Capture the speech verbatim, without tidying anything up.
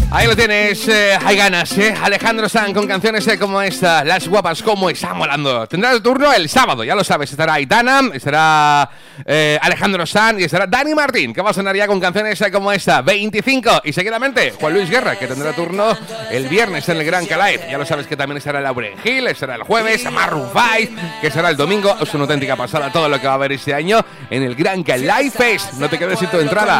Ahí lo tienes, eh, hay ganas, ¿eh? Alejandro Sanz con canciones eh, como esta, Las Guapas, como está molando. Tendrá el turno el sábado, ya lo sabes, estará Aitana, estará eh, Alejandro Sanz y estará Dani Martín, que va a sonar ya con canciones eh, como esta, veinticinco. Y seguidamente, Juan Luis Guerra, que tendrá turno el viernes en el Gran Calife. Ya lo sabes que también estará Lauren Hill, estará el jueves, Maroon cinco, que será el domingo. Es una auténtica pasada todo lo que va a haber este año en el Gran Calife Fest. No te quedes sin tu entrada.